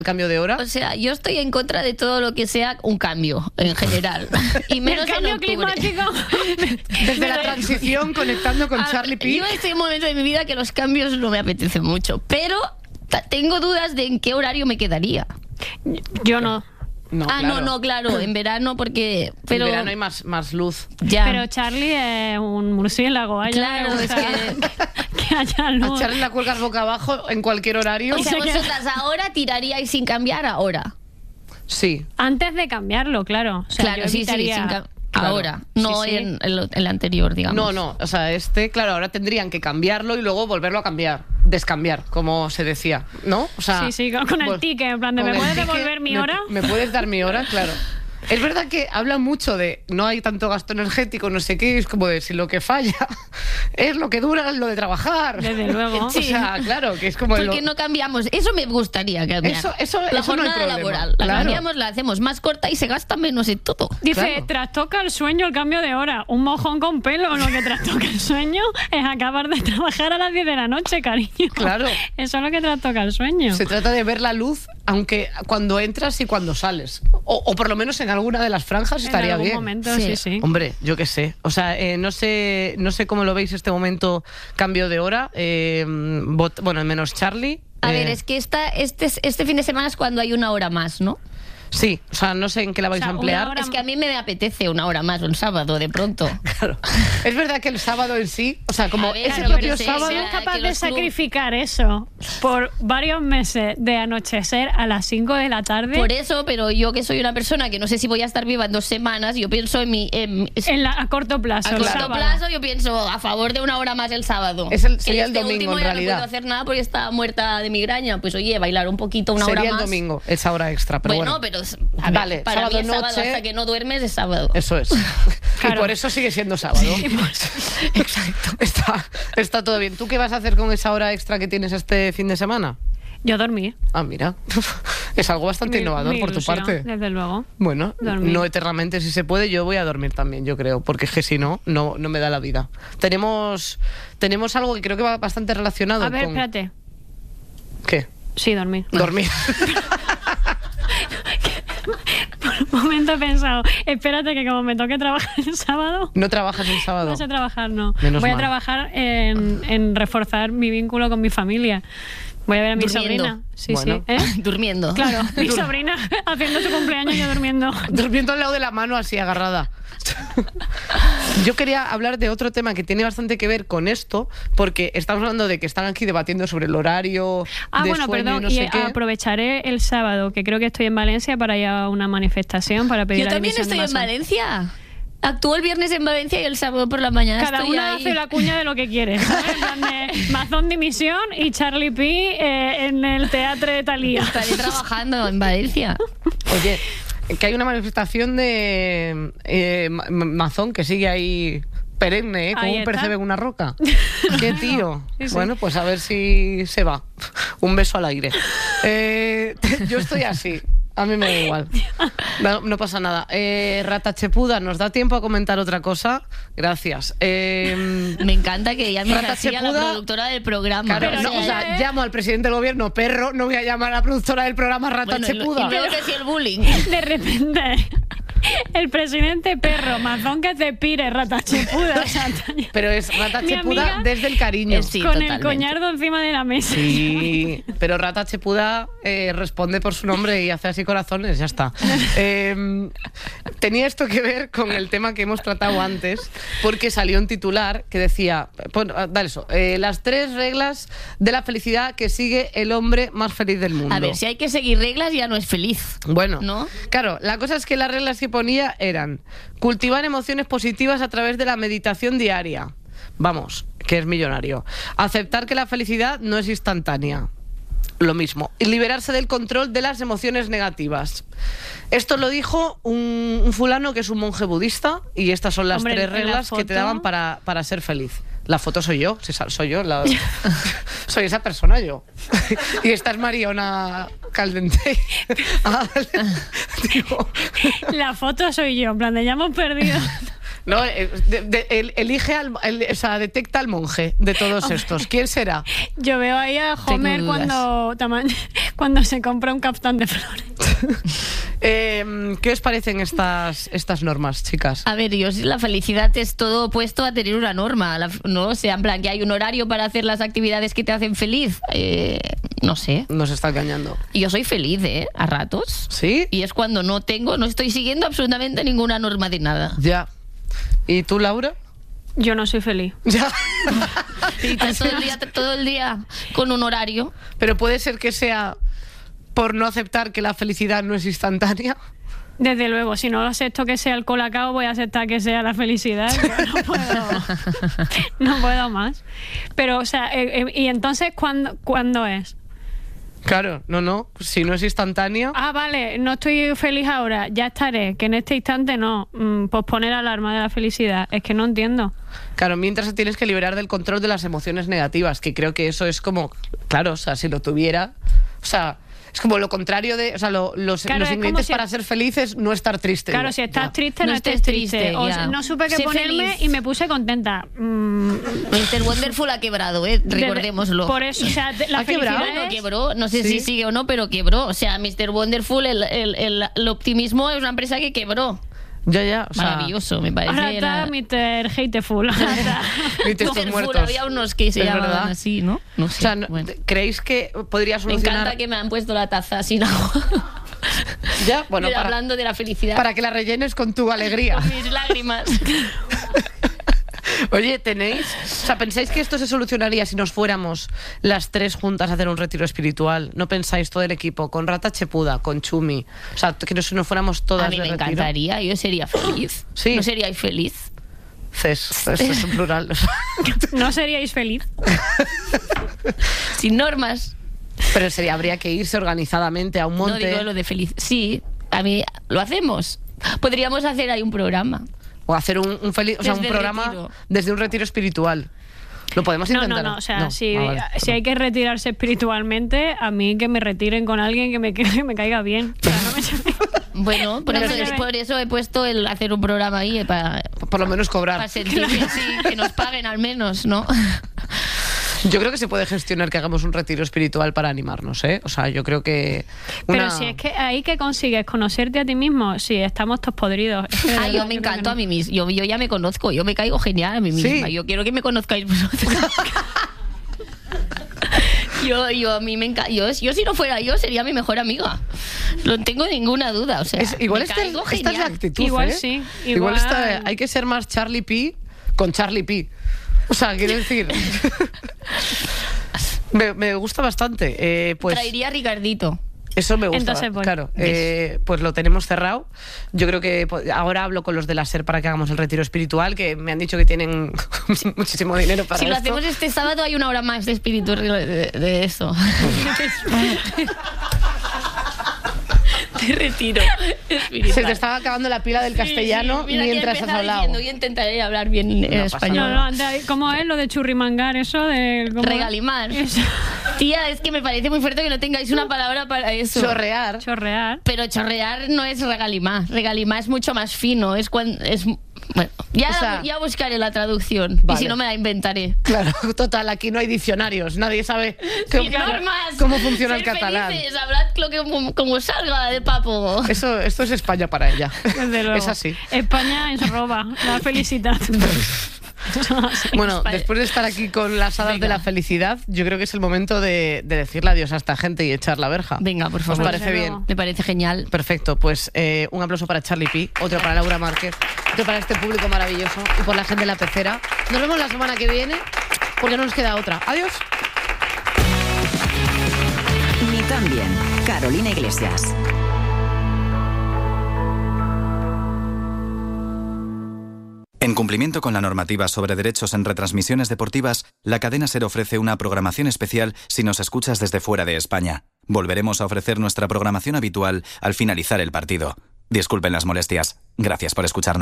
cambio de hora. O sea, yo estoy en contra de todo lo que sea un cambio en general. Y menos el cambio en octubre. climático. Desde la transición, conectando con Charlie P. Yo estoy en un momento de mi vida que los cambios no me apetecen mucho, pero tengo dudas de en qué horario me quedaría. Yo no. No, Claro, en verano porque... Pero, en verano hay más luz. ya. Pero Charlie es un murciélago. Claro, es que haya luz. A Charlie la cuelgas boca abajo en cualquier horario. O sea, vosotras ahora tiraríais sin cambiar ahora. Sí. Antes de cambiarlo, claro. O sea, Claro, yo sí, evitaría- sin ahora, no Sí, sí. en el anterior, digamos. No, o sea, claro, ahora tendrían que cambiarlo y luego volverlo a cambiar, descambiar, como se decía, ¿no? O sea, Sí, con el ticket, en plan de, con ¿me el puedes ticket, devolver mi hora? ¿Me puedes dar mi hora? Claro. Es verdad que hablan mucho de no hay tanto gasto energético, no sé qué, es como de si lo que falla es lo que dura lo de trabajar. Desde luego. O sea, claro, que es como ¿Por qué no cambiamos? Eso me gustaría cambiar. Eso la no hay jornada problema. laboral. La Claro. cambiamos, la hacemos más corta y se gasta menos en todo. Dice, Claro. trastoca el sueño el cambio de hora. Un mojón con pelo. Lo que trastoca el sueño es acabar de trabajar a las 10 de la noche, cariño. Claro. Eso es lo que trastoca el sueño. Se trata de ver la luz, aunque cuando entras y cuando sales. O por lo menos en alguna de las franjas estaría en algún bien. momento, Sí. sí. Hombre, yo qué sé. O sea, no sé cómo lo veis este momento, cambio de hora. Bueno, menos Charlie. A ver, es que este fin de semana es cuando hay una hora más, ¿no? Sí, o sea, no sé en qué la vais O sea, a emplear. una hora Es que a mí me apetece una hora más un sábado, de pronto. Claro. Es verdad que el sábado en sí, o sea, como A ver, ese claro, propio pero sí, sábado... sí, ¿Eres capaz que de los club- sacrificar eso por varios meses de anochecer a las 5 de la tarde? Por eso, pero yo que soy una persona que no sé si voy a estar viva en 2 semanas, yo pienso A corto plazo. a el corto sábado. plazo, yo pienso a favor de una hora más el sábado. Sería el Este domingo, último en ya realidad. no puedo hacer nada porque está muerta de migraña. Pues oye, bailar un poquito una Sería hora el más. domingo, esa hora extra, pero Bueno, bueno. pero a ver, Vale, para sábado mí es sábado, noche- hasta que no duermes es sábado. Eso es. Claro. Y por eso sigue siendo sábado. Exacto. Está todo bien. ¿Tú qué vas a hacer con esa hora extra que tienes este fin de semana? Yo dormí. Ah, mira. Es algo bastante innovador por tu ilusión, parte. Desde luego. Bueno, Dormir. no eternamente si se puede, yo voy a dormir también, yo creo, porque es que si no me da la vida. Tenemos algo que creo que va bastante relacionado A ver, con... espérate. ¿Qué? Sí, dormir. Dormir. Por un momento he pensado, espérate que como me toque trabajar el sábado, ¿No trabajas el sábado? no sé trabajar, no. Menos Voy a mal. trabajar en reforzar mi vínculo con mi familia. Voy a ver a mi Durmiendo. sobrina. Sí, Bueno. sí. ¿Eh? Durmiendo. Claro, mi sobrina haciendo su cumpleaños y yo durmiendo. Durmiendo al lado de la mano así agarrada. Yo quería hablar de otro tema que tiene bastante que ver con esto, porque estamos hablando de que están aquí debatiendo sobre el horario Ah, de bueno, sueño perdón, y no sé qué. aprovecharé el sábado, que creo que estoy en Valencia, para ir a una manifestación para pedir Yo la también dimisión de estoy en Masón. Valencia. Actúo el viernes en Valencia y el sábado por la mañana Cada estoy una ahí. hace la cuña de lo que quiere, ¿sabes? En plan de Mazón dimisión y Charlie P en el teatro de Thalía. Estaré trabajando en Valencia. Oye, que hay una manifestación de Mazón que sigue ahí perenne, ¿eh? Como Ahí un está. percebe en una roca. Qué tío. Sí, sí. Bueno, pues a ver si se va. Un beso al aire. Yo estoy así. A mí me da igual. No pasa nada. Rata Chepuda, ¿nos da tiempo a comentar otra cosa? Gracias. Me encanta que llames Rata así a la Chepuda. productora del programa. Claro, Pero o sea, llamo al presidente del gobierno perro, no voy a llamar a la productora del programa Rata bueno, Chepuda. y luego que si el bullying. De repente, el presidente perro, Mazón que te pire, rata chepuda. O sea, Pero es Rata Mi Chepuda amiga- desde el cariño. Sí, con totalmente. el coñardo encima de la mesa. Sí, pero Rata Chepuda responde por su nombre y hace así corazones, ya está. Tenía esto que ver con el tema que hemos tratado antes, porque salió un titular que decía, dale eso, las 3 reglas de la felicidad que sigue el hombre más feliz del mundo. A ver, si hay que seguir reglas ya no es feliz. Bueno, ¿No? claro, la cosa es que las reglas que ponía eran cultivar emociones positivas a través de la meditación diaria. Vamos, que es millonario. Aceptar que la felicidad no es instantánea. Lo mismo. Y liberarse del control de las emociones negativas. Esto lo dijo un fulano que es un monje budista y estas son las Hombre, 3 en la reglas que te foto- daban para ser feliz. La foto soy yo, soy yo, soy esa persona yo. Y esta es Mariona Caldentey. Ah, vale. Digo, La foto soy yo, en plan de ya hemos perdido. No, elige o sea, detecta al monje de todos estos. ¿Quién será? Yo veo ahí a Homer cuando se compra un caftán de flores. ¿Qué os parecen estas normas, chicas? A ver, la felicidad es todo opuesto a tener una norma, ¿no? O sea, en plan, que hay un horario para hacer las actividades que te hacen feliz. No sé. Nos está engañando. Yo soy feliz, a ratos. ¿Sí? Y es cuando no estoy siguiendo absolutamente ninguna norma de nada. Ya. ¿Y tú, Laura? Yo no soy feliz. Ya. Y estás todo el día con un horario. Pero puede ser que sea por no aceptar que la felicidad no es instantánea. Desde luego, si no acepto que sea el colacao, voy a aceptar que sea la felicidad. No puedo más. Pero, o sea, ¿y entonces cuándo es? Claro, no, si no es instantánea. Ah, vale, no estoy feliz ahora, ya estaré, que en este instante no. Posponer alarma de la felicidad, es que no entiendo. Claro, mientras te tienes que liberar del control de las emociones negativas, que creo que eso es como, claro, o sea, si lo tuviera, o sea, es como lo contrario de, o sea, los ingredientes para ser felices, no estar triste. Claro, si estás triste, no estés triste. O sea, no supe qué ponerme feliz. Y me puse contenta. Mr. Wonderful ha quebrado, recordémoslo. Por eso, o sea, la felicidad quebró, no sé si sigue o no, pero quebró. O sea, Mr. Wonderful, el optimismo es una empresa que quebró. Ya, o sea, maravilloso, me parece. Ahora está Mr. Hateful. Mr. Muertos. Había unos que se llamaban así, ¿no? No sé. O sea, ¿creéis que podría solucionar? Me encanta que me han puesto la taza sin agua. Ya, bueno, hablando de la felicidad. Para que la rellenes con tu alegría. Con mis lágrimas. Oye, ¿pensáis que esto se solucionaría si nos fuéramos las tres juntas a hacer un retiro espiritual? ¿No pensáis todo el equipo? Con Rata Chepuda, con Chumi. O sea, que nos fuéramos todas de retiro. A mí me encantaría, yo sería feliz. ¿Sí? ¿No seríais feliz? Esto es en plural. ¿No seríais feliz? Sin normas. Pero habría que irse organizadamente a un monte. No digo lo de feliz. Sí, a mí lo hacemos. Podríamos hacer ahí un programa. O hacer un programa retiro. Desde un retiro espiritual. Lo podemos intentar. No, o sea, si hay que retirarse espiritualmente, a mí que me retiren con alguien que me caiga bien. O sea, no bueno, por eso he puesto el hacer un programa ahí para por lo menos cobrar. Para sentir que nos paguen al menos, ¿no? Yo creo que se puede gestionar que hagamos un retiro espiritual para animarnos, ¿eh? O sea, yo creo que... Pero si es que ahí que consigues conocerte a ti mismo, si estamos todos podridos. Yo me encanto a mí misma. Yo ya me conozco, yo me caigo genial a mí misma. ¿Sí? Yo quiero que me conozcáis vosotros. Yo a mí me encanta. Yo si no fuera yo sería mi mejor amiga. No tengo ninguna duda. O sea, igual esta es la actitud. Igual sí. Igual hay que ser más Charlie P con Charlie P. O sea, quiero decir... me gusta bastante. Pues, traería a Ricardito. Eso me gusta. Entonces, pues, claro. Pues lo tenemos cerrado. Yo creo que ahora hablo con los de la SER para que hagamos el retiro espiritual, que me han dicho que tienen muchísimo dinero para esto. Si lo hacemos este sábado hay una hora más de espíritu de eso. Te retiro espiritual. Se te estaba acabando la pila del castellano mientras has hablado. Yo intentaré hablar bien español. ¿Cómo es lo de churrimangar? Eso de... Regalimar. Eso. Tía, es que me parece muy fuerte que no tengáis una palabra para eso. Chorrear. Pero chorrear no es regalimar. Regalimar es mucho más fino. Bueno, ya buscaré la traducción. Vale. Y si no, me la inventaré. Claro, total, aquí no hay diccionarios. Nadie sabe cómo funciona el catalán. Felices, hablad como salga de papo. Esto es España para ella. Desde luego. Es así. España es roba. La felicidad. Bueno, después de estar aquí con las hadas de la felicidad, yo creo que es el momento de decirle adiós a esta gente y echar la verja. Venga, por favor. ¿Os parece bien? Me parece genial. Perfecto, pues un aplauso para Charlie P, otro para Laura Márquez, otro para este público maravilloso y por la gente de La Pecera. Nos vemos la semana que viene porque no nos queda otra. Adiós. Ni tan bien. Carolina Iglesias. En cumplimiento con la normativa sobre derechos en retransmisiones deportivas, la cadena SER ofrece una programación especial si nos escuchas desde fuera de España. Volveremos a ofrecer nuestra programación habitual al finalizar el partido. Disculpen las molestias. Gracias por escucharnos.